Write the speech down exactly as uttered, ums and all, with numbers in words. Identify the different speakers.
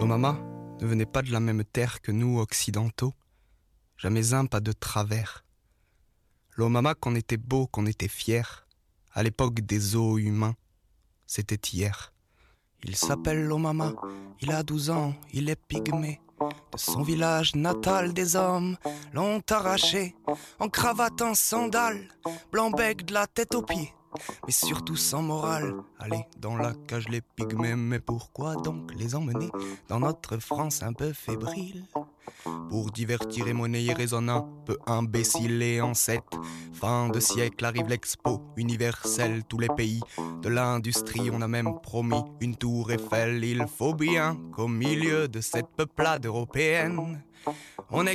Speaker 1: Lomama ne venait pas de la même terre que nous, occidentaux. Jamais un pas de travers. Lomama qu'on était beau, qu'on était fier. À l'époque des os humains, c'était hier. Il s'appelle Lomama, il a douze ans, il est pygmée. De son village natal des hommes l'ont arraché, en cravate, en sandales, blanc-bec de la tête aux pieds. Mais surtout sans morale, allez dans la cage les pygmées. Mais pourquoi donc les emmener dans notre France un peu fébrile? Pour divertir et monnayer raisonne un peu imbécile. Et en cette fin de siècle arrive l'expo universelle. Tous les pays de l'industrie, on a même promis une tour Eiffel. Il faut bien qu'au milieu de cette peuplade européenne, on ait